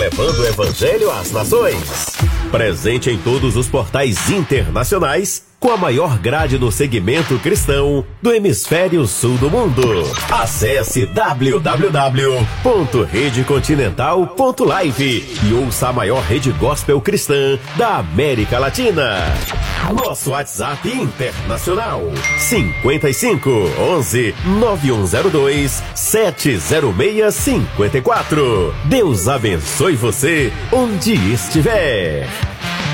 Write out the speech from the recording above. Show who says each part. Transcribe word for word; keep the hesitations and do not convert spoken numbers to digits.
Speaker 1: levando o evangelho às nações. Presente em todos os portais internacionais, com a maior grade no segmento cristão do hemisfério sul do mundo. Acesse w w w ponto rede continental ponto live e ouça a maior rede gospel cristã da América Latina. Nosso WhatsApp internacional cinquenta e cinco, onze, nove um zero dois, sete zero seis cinco quatro. Deus abençoe você onde estiver.